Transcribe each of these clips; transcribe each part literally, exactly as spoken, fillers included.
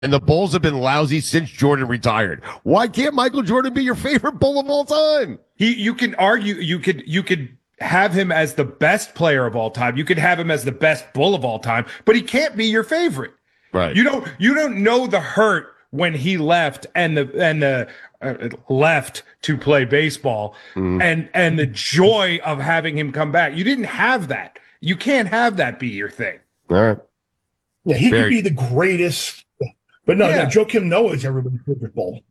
And the Bulls have been lousy since Jordan retired. Why can't Michael Jordan be your favorite Bull of all time? He, you can argue, you could, you could have him as the best player of all time. You could have him as the best Bull of all time, but he can't be your favorite. Right. You don't, you don't know the hurt when he left and the, and the uh, left to play baseball mm. and, and the joy of having him come back. You didn't have that. You can't have that be your thing. All right. Yeah. He Very- could be the greatest. But no, yeah. no, Joakim Noah is everybody's favorite Bull.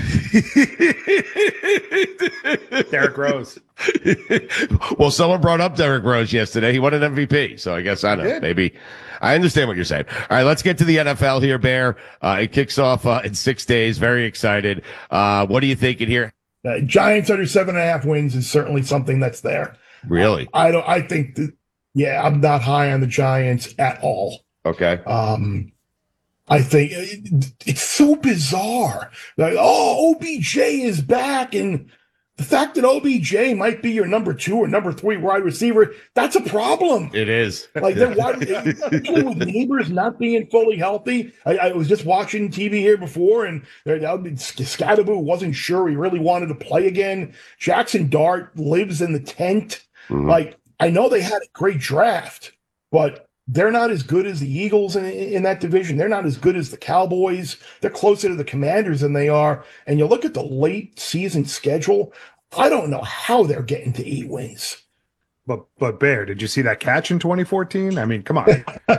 Derrick Rose. Well, someone brought up Derrick Rose yesterday. He won an M V P, so I guess I know. Maybe I understand what you're saying. All right, let's get to the N F L here, Bear. Uh, it kicks off uh, in six days. Very excited. Uh, what are you thinking here? Uh, Giants under seven and a half wins is certainly something that's there. Really? Uh, I don't. I think that. Yeah, I'm not high on the Giants at all. Okay. Um. I think it's so bizarre. Like, oh, O B J is back. And the fact that O B J might be your number two or number three wide receiver, that's a problem. It is. Like, they're wide, with neighbors not being fully healthy. I, I was just watching T V here before, and Scatterboo wasn't sure he really wanted to play again. Jackson Dart lives in the tent. Mm-hmm. Like, I know they had a great draft, but they're not as good as the Eagles in, in that division. They're not as good as the Cowboys. They're closer to the Commanders than they are. And you look at the late season schedule, I don't know how they're getting to eight wins. But but Bear, did you see that catch in twenty fourteen? I mean, come on.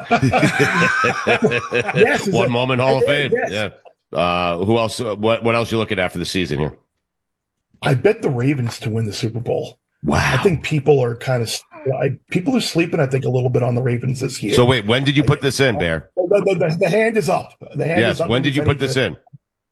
Yes, One moment Hall of Fame. Yes. Yeah. Uh, who else? What what else you looking at for the season here? I bet the Ravens to win the Super Bowl. Wow. I think people are kind of I, people are sleeping, I think, a little bit on the Ravens this year. So wait, when did you put this in, Bear? The, the, the, the hand is up. The hand yes. is up. When did you put this in?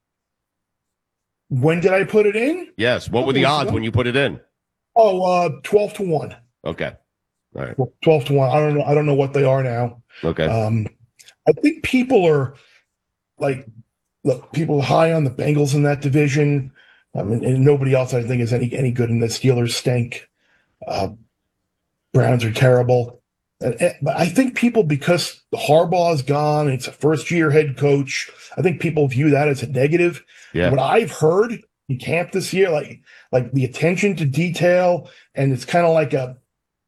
When did I put it in? Yes. What were the odds when you put it in? Oh, uh, twelve to one. Okay. All right. twelve to one. I don't know. I don't know what they are now. Okay. Um, I think people are like, look, people high on the Bengals in that division. I mean, and nobody else I think is any any good in the Steelers stink. Uh, Browns are terrible. And, and, but I think people, because Harbaugh's gone, it's a first-year head coach, I think people view that as a negative. Yeah. What I've heard in camp this year, like like the attention to detail, and it's kind of like a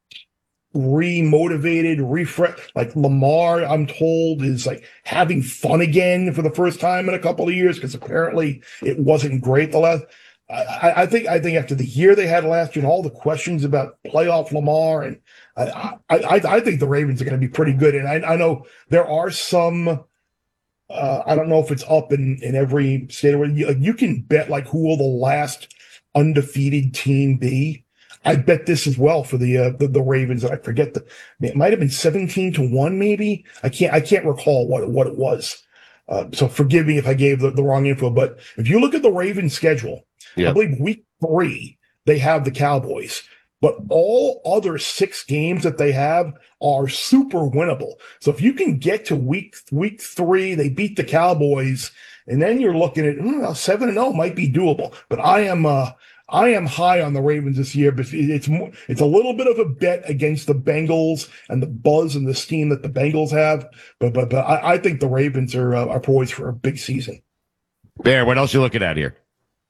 re-motivated, refresh. Like Lamar, I'm told, is like having fun again for the first time in a couple of years, because apparently it wasn't great the last. I, I think I think after the year they had last year and all the questions about playoff Lamar, and I I, I think the Ravens are going to be pretty good. And I, I know there are some. Uh, I don't know if it's up in, in every state where you, you can bet like who will the last undefeated team be. I bet this as well for the uh, the, the Ravens. I forget the it might have been seventeen to one maybe. I can't I can't recall what what it was. Uh, so forgive me if I gave the, the wrong info. But if you look at the Ravens schedule. Yeah. I believe week three, they have the Cowboys, but all other six games that they have are super winnable. So if you can get to week week three, they beat the Cowboys, and then you're looking at hmm, seven and oh might be doable. But I am uh, I am high on the Ravens this year, but it's more, it's a little bit of a bet against the Bengals and the buzz and the steam that the Bengals have. But but but I, I think the Ravens are uh, are poised for a big season. Bear, what else you looking at here?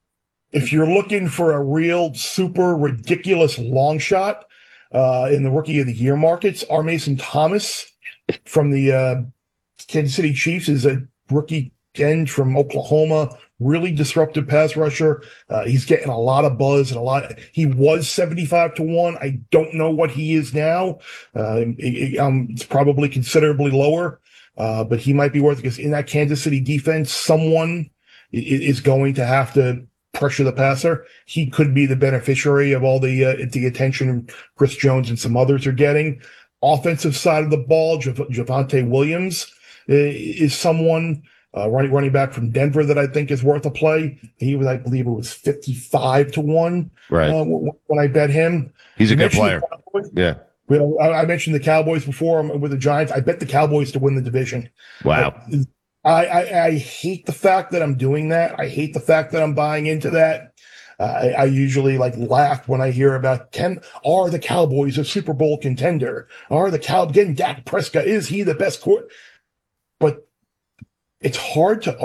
If you're looking for a real super ridiculous long shot uh, in the Rookie of the Year markets, R. Mason Thomas from the uh, Kansas City Chiefs is a rookie end from Oklahoma, really disruptive pass rusher. Uh, he's getting a lot of buzz and a lot. He was seventy-five to one. I don't know what he is now. Uh, it, it, um, it's probably considerably lower, uh, but he might be worth it because in that Kansas City defense, someone is going to have to pressure the passer. He could be the beneficiary of all the uh, the attention Chris Jones and some others are getting. Offensive side of the ball, Jav- Javonte Williams uh, is someone uh, running running back from Denver that I think is worth a play. He was, I believe, it was fifty-five to one. Right. Uh, when I bet him, he's a good player. Yeah. Well, I mentioned the Cowboys before with the Giants. I bet the Cowboys to win the division. Wow. Uh, I, I, I hate the fact that I'm doing that. I hate the fact that I'm buying into that. Uh, I, I usually like laugh when I hear about can are the Cowboys a Super Bowl contender? Are the Cow getting Dak Prescott? Is he the best court? But it's hard to